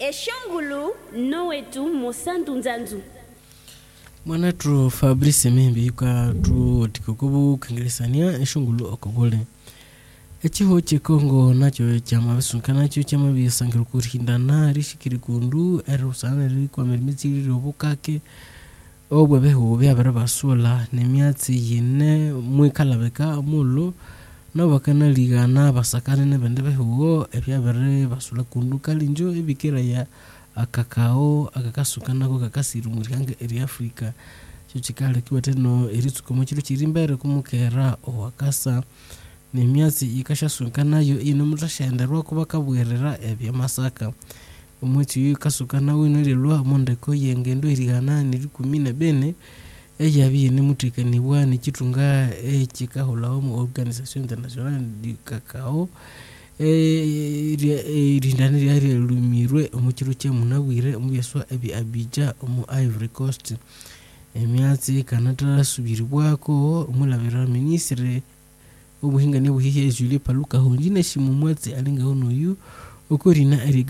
Eshongulu nowetu mosantu nzanzu. Mwanatu Fabrice Membi yuka tu tikukubu kangilisania eshongulu okobole. Echiho chekongo nacho chama bisunkana nacho chama bisangiru kurihindana rishikirikundu erusana riri kwa merimizi robukake obwebeho byabara basula nemyatsi yine mwikalabeka mulo nabakana ligana basakane nebende beho ebyabere basula kundu kalinjo ebikera ya akakao akakasukana ko kakasiru muri eri Afrika cyo kikale kiwateno eritsuko mu kiro kirimbere kumukera owakasa nemyatsi ikashasukana yo ino mutashenderwa kuba kabwerera ebyamasaka umwiti kasukana wino lelwa mondeko yengendo irigana ni 14 eyabiye nemutekanibwa nikitunga ekikaholaho mu Organisation Internationale du Cacao irindani yari lumirwe umukiro cye munabwire umuyeswa ebi Abidjan mu Ivory Coast emyatsi kanata subiribwako umulabira ministre ubuhinga ne buhihe Julie Paluka honjine shimumwatsi alinga hono yu ukorina eriga